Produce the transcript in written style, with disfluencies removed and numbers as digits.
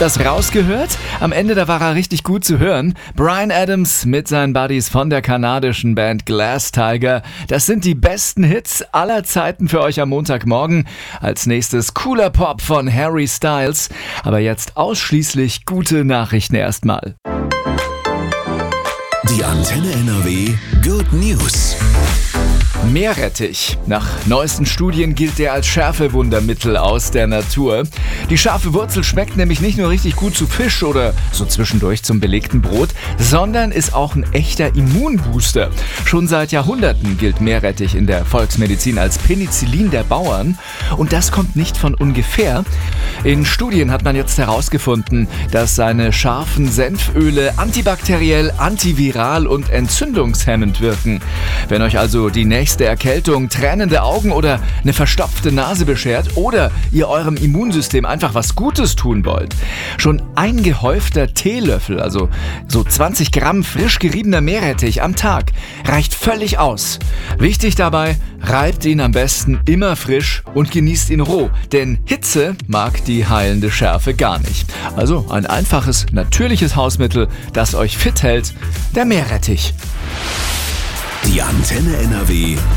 das rausgehört? Am Ende, da war er richtig gut zu hören. Bryan Adams mit seinen Buddies von der kanadischen Band Glass Tiger. Das sind die besten Hits aller Zeiten für euch am Montagmorgen. Als nächstes cooler Pop von Harry Styles. Aber jetzt ausschließlich gute Nachrichten erstmal. Die Antenne NRW Good News. Meerrettich. Nach neuesten Studien gilt der als Schärfewundermittel aus der Natur. Die scharfe Wurzel schmeckt nämlich nicht nur richtig gut zu Fisch oder so zwischendurch zum belegten Brot, sondern ist auch ein echter Immunbooster. Schon seit Jahrhunderten gilt Meerrettich in der Volksmedizin als Penicillin der Bauern. Und das kommt nicht von ungefähr. In Studien hat man jetzt herausgefunden, dass seine scharfen Senföle antibakteriell, antiviral und entzündungshemmend wirken. Wenn euch also die nächste Erkältung, tränende Augen oder eine verstopfte Nase beschert oder ihr eurem Immunsystem einfach was Gutes tun wollt, schon ein gehäufter Teelöffel, also so 20 Gramm frisch geriebener Meerrettich am Tag, reicht völlig aus. Wichtig dabei, reibt ihn am besten immer frisch und genießt ihn roh, denn Hitze mag die heilende Schärfe gar nicht. Also ein einfaches, natürliches Hausmittel, das euch fit hält, der Meerrettich. Die Antenne NRW